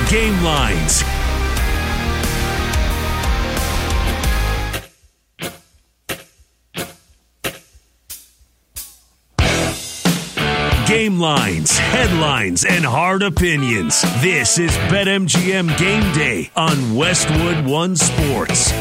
Game Lines. Game lines, headlines, and hard opinions. This is BetMGM Game Day on Westwood One Sports.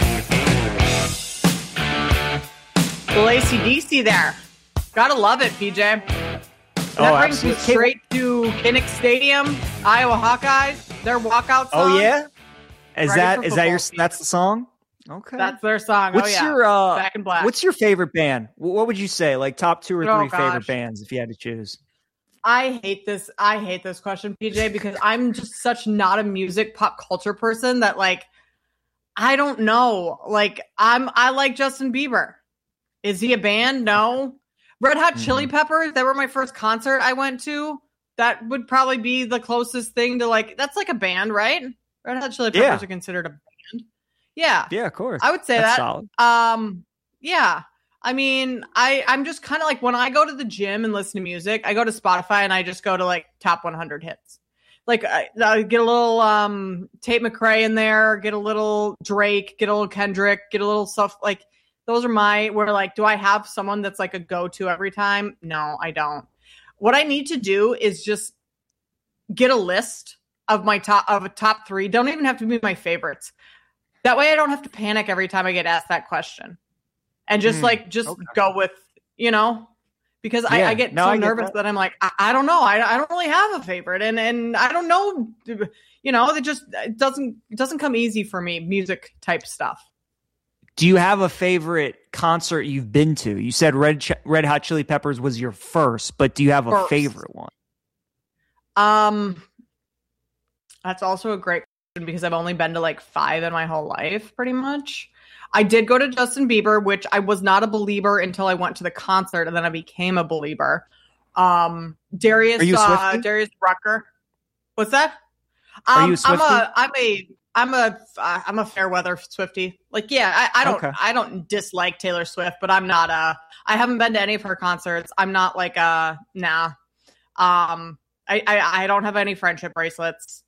Well, AC/DC there. Gotta love it, PJ. That brings me straight to Kinnick Stadium, Iowa Hawkeyes. Their walkout song. Oh yeah, that's the song? Okay, that's their song. What's your Back in Black? What's your favorite band? What would you say? Like top 2 or 3 favorite bands if you had to choose? I hate this question, PJ, because I'm just such not a music pop culture person that like I don't know. Like I like Justin Bieber. Is he a band? No. Red Hot Chili Peppers. That were my first concert I went to. That would probably be the closest thing to like that's like a band, right? Red Hot Chili Peppers are considered a band. Yeah. Yeah, of course. I would say that's that. Solid. Yeah. I mean, I'm just kind of like when I go to the gym and listen to music, I go to Spotify and I just go to like top 100 hits. Like I get a little Tate McRae in there, get a little Drake, get a little Kendrick, get a little stuff like those are where like, do I have someone that's like a go-to every time? No, I don't. What I need to do is just get a list of my top 3. Don't even have to be my favorites. That way I don't have to panic every time I get asked that question. And just go with, because I get so nervous that I'm like, I don't know. I don't really have a favorite. And I don't know, it doesn't come easy for me, music type stuff. Do you have a favorite concert you've been to? You said Red Hot Chili Peppers was your first, but do you have a favorite one? That's also a great question because I've only been to like 5 in my whole life, pretty much. I did go to Justin Bieber, which I was not a believer until I went to the concert, and then I became a believer. Darius Rucker. What's that? Are you a Swiftie? I'm a fair weather Swiftie. Like, yeah, I don't dislike Taylor Swift, but I'm not I haven't been to any of her concerts. I'm not like nah. I don't have any friendship bracelets.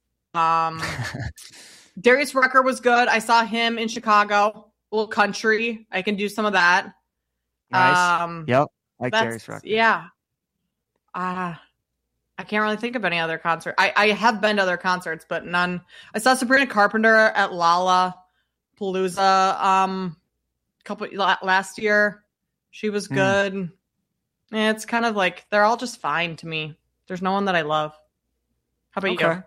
Darius Rucker was good. I saw him in Chicago. A little country. I can do some of that. Nice. Yep. Like Darius Rucker. Yeah. I can't really think of any other concert. I have been to other concerts, but none. I saw Sabrina Carpenter at Lollapalooza last year. She was good. Yeah, it's kind of like they're all just fine to me. There's no one that I love. How about you?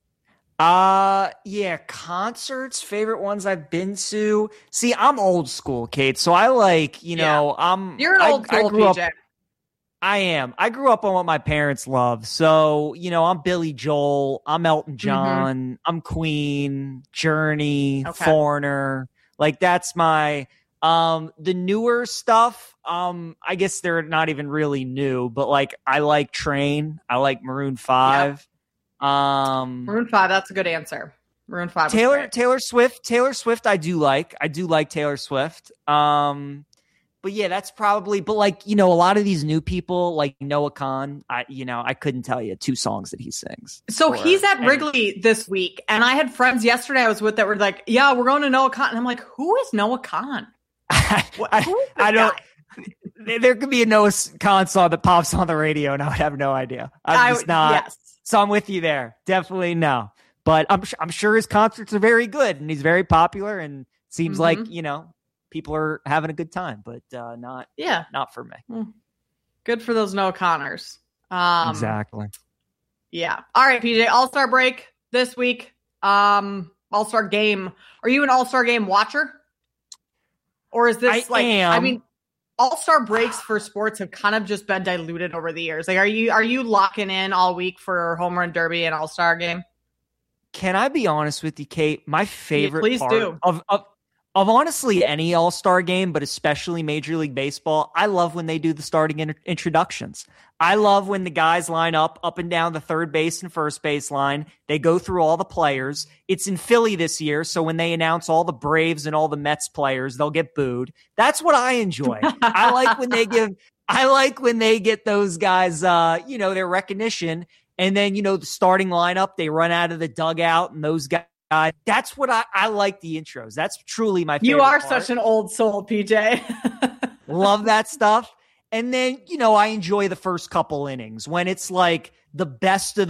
Yeah, concerts, favorite ones I've been to. See, I'm old school, Kate. So I like, you're an old school PJ. I am. I grew up on what my parents love. So, I'm Billy Joel, I'm Elton John, I'm Queen, Journey, Foreigner. Like that's my the newer stuff. I guess they're not even really new, but like I like Train, I like Maroon 5. Yep. Maroon 5, that's a good answer. Maroon 5. Taylor Swift, I do like Taylor Swift. But yeah, that's probably, but like, a lot of these new people like Noah Khan, I couldn't tell you 2 songs that he sings. So he's at Wrigley this week. And I had friends yesterday I was with that were like, yeah, we're going to Noah Khan. And I'm like, who is Noah Khan? I don't. There could be a Noah Khan song that pops on the radio and I would have no idea. I'm just not. Yes. So I'm with you there. Definitely no. But I'm sure his concerts are very good and he's very popular and seems like, people are having a good time, but not for me. Good for those Noah Connors. Exactly. Yeah. All right, PJ, All-Star break this week. All-Star game. Are you an All-Star game watcher? Or is this All-Star breaks for sports have kind of just been diluted over the years. Like, are you locking in all week for Home Run Derby and All-Star game? Can I be honest with you, Kate? My favorite Please part do. Of honestly any All-Star game, but especially Major League Baseball, I love when they do the starting introductions. I love when the guys line up and down the third base and first base line. They go through all the players. It's in Philly this year, so when they announce all the Braves and all the Mets players, they'll get booed. That's what I enjoy. I like when they get those guys, their recognition. And then, the starting lineup, they run out of the dugout and those guys. That's what I like the intros. That's truly my favorite. You are part. such an old soul, PJ. Love that stuff. And then, I enjoy the first couple innings when it's like the best of the